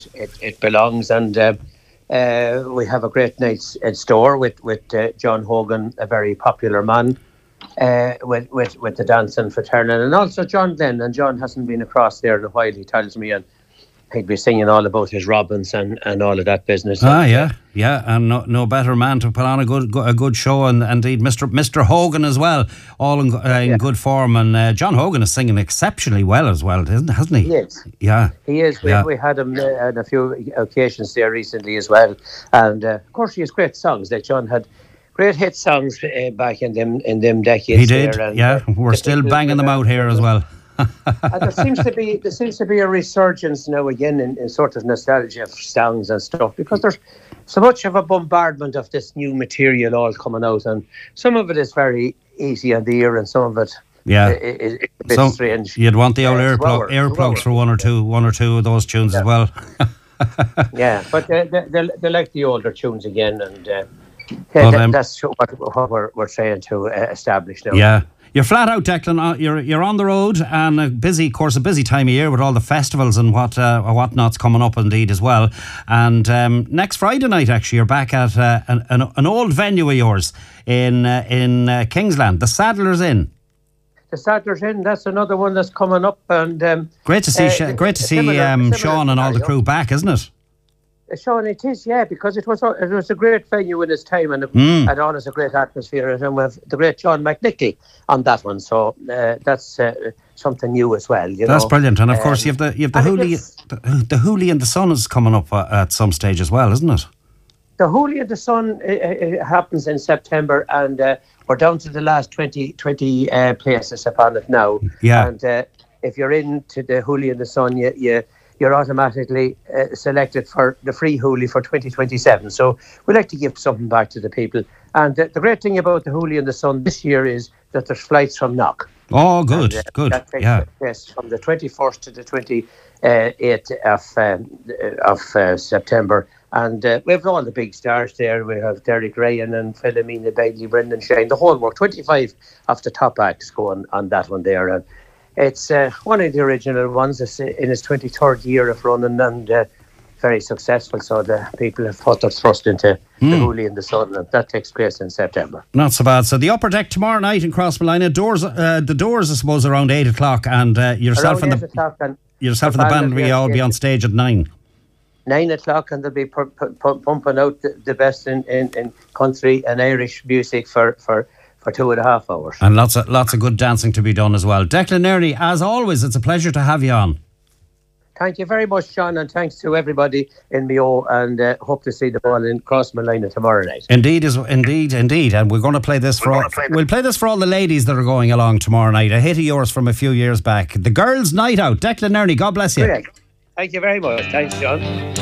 it belongs. And we have a great night in store with John Hogan, a very popular man, with the dancing fraternal, and also John Glenn. And John hasn't been across there in a while, he tells me, and he'd be singing all about his robins and all of that business. Yeah, and no better man to put on a good show, and indeed Mr. Hogan as well, all in good form. And John Hogan is singing exceptionally well as well, hasn't he? Yes. Yeah. He is. We had him on a few occasions there recently as well. And of course he has great songs. Like John had great hit songs back in them decades. He did, and, we're still banging them out here as well. And there seems to be a resurgence now again in sort of nostalgia of songs and stuff, because there's so much of a bombardment of this new material all coming out, and some of it is very easy on the ear, and some of it is a bit strange. You'd want the old earplugs for one or two of those tunes as well. Yeah, but they like the older tunes again, and that's what we're trying to establish now. Yeah. You're flat out, Declan. You're on the road, and a busy time of year with all the festivals and whatnot's coming up indeed as well. And next Friday night, actually, you're back at an old venue of yours in Kingsland, the Saddler's Inn. The Saddler's Inn. That's another one that's coming up, and great to see Sean and all the crew back, isn't it? Sean, it is, because it was a great venue in its time, and it always a great atmosphere, and with the great John McNickley on that one, so that's something new as well. That's brilliant, and of course you have the Hooli and the Sun is coming up at some stage as well, isn't it? The Hooli and the Sun happens in September, and we're down to the last 20 places upon it now. Yeah. And if you're into the Hooli and the Sun, you're automatically selected for the free Hooli for 2027. So we like to give something back to the people. And the great thing about the Hooli and the Sun this year is that there's flights from Knock. Oh, good, good. That takes place from the 21st to the 28th of September. And we have all the big stars there. We have Derek Ryan and Philomena Bailey, Brendan Shane, the whole work. 25 of the top acts going on that one there. And it's one of the original ones. It's in its 23rd year of running, and very successful. So the people have put their thrust into the Hooli and the Sun, and that takes place in September. Not so bad. So the upper deck tomorrow night in Crossmolina. The doors, I suppose, around 8 o'clock, and yourself and the band will all be on stage at 9. 9 o'clock, and they'll be pumping out the best in country and Irish music for 2.5 hours. And lots of good dancing to be done as well. Declan Nerney, as always, it's a pleasure to have you on. Thank you very much, John, and thanks to everybody in Mayo, and hope to see the ball in Crossmolina tomorrow night. Indeed, and we're going to play this we'll play this for all the ladies that are going along tomorrow night. A hit of yours from a few years back. The Girls' Night Out. Declan Nerney, God bless you. Correct. Thank you very much. Thanks, John.